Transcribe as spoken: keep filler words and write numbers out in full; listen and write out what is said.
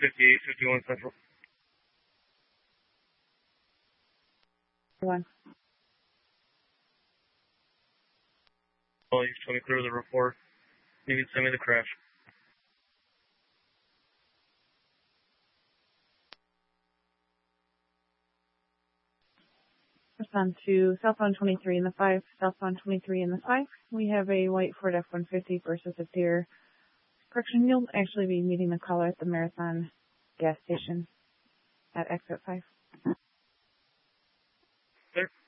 fifty-eight fifty-one Central. One. Oh, you told me clear the report. You can send me the crash. Respond to southbound twenty-three in the five, southbound twenty-three in the five. We have a white Ford F one fifty versus a Deere. Correction, you'll actually be meeting the caller at the Marathon gas station at exit five. There.